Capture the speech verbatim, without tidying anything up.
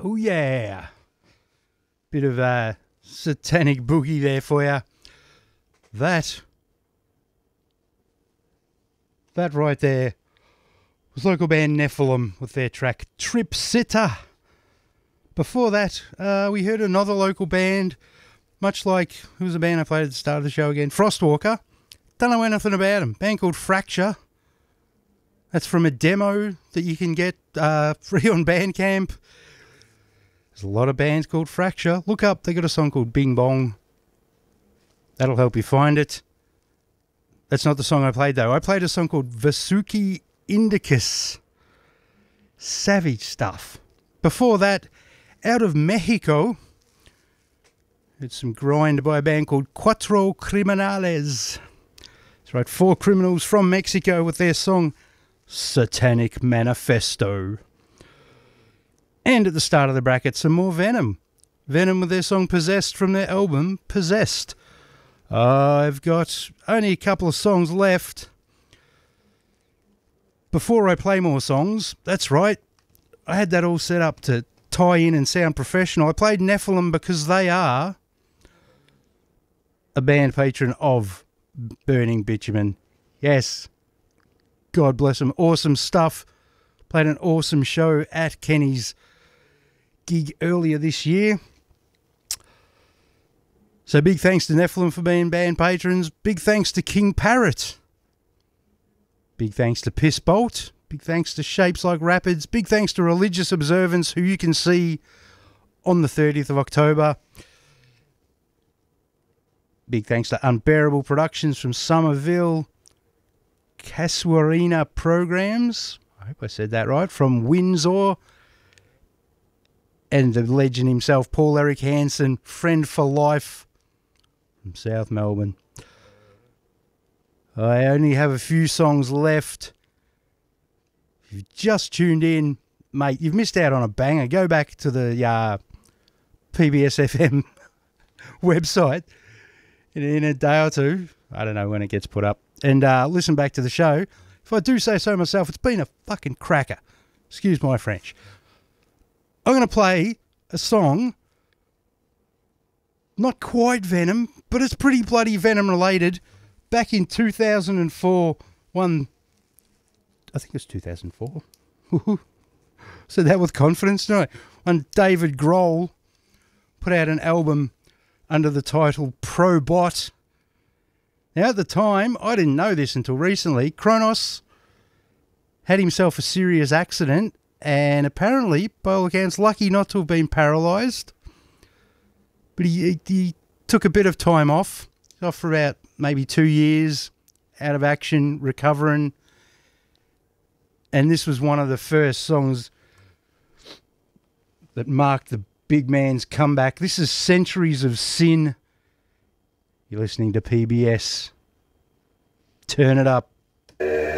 Oh yeah. Bit of a satanic boogie there for you. That, that right there was local band Nephilim with their track Trip Sitter. Before that, uh, we heard another local band, much like, who was a band I played at the start of the show again? Frostwalker. Don't know anything about them. Band called Fracture. That's from a demo that you can get uh, free on Bandcamp. There's a lot of bands called Fracture. Look up, they got a song called Bing Bong. That'll help you find it. That's not the song I played though. I played a song called Vasuki Indicus. Savage stuff. Before that, out of Mexico, it's some grind by a band called Cuatro Criminales. That's right, four criminals from Mexico with their song Satanic Manifesto. And at the start of the bracket, some more Venom. Venom with their song Possessed from their album Possessed. I've got only a couple of songs left. Before I play more songs, that's right, I had that all set up to tie in and sound professional. I played Nephilim because they are a band patron of Burning Bitumen. Yes, God bless them. Awesome stuff. Played an awesome show at Kenny's gig earlier this year. So big thanks to Nephilim for being band patrons. Big thanks to King Parrot. Big thanks to Piss Bolt. Big thanks to Shapes Like Rapids. Big thanks to Religious Observance, who you can see on the thirtieth of October. Big thanks to Unbearable Productions from Somerville. Casuarina Programs, I hope I said that right, from Windsor. And the legend himself, Paul Eric Hansen, Friend for Life from South Melbourne. I only have a few songs left. If you've just tuned in, mate, you've missed out on a banger. Go back to the uh, P B S F M website in, in a day or two. I don't know when it gets put up. And uh, listen back to the show. If I do say so myself, it's been a fucking cracker. Excuse my French. I'm going to play a song, not quite Venom, but it's pretty bloody Venom related. Back in two thousand four, one, I think it was two thousand four. Said that with confidence, no. When David Grohl put out an album under the title Probot. Now at the time, I didn't know this until recently, Kronos had himself a serious accident. And apparently, by all accounts, lucky not to have been paralysed. But he, he took a bit of time off. Off for about maybe two years, out of action, recovering. And this was one of the first songs that marked the big man's comeback. This is Centuries of Sin. You're listening to P B S. Turn it up.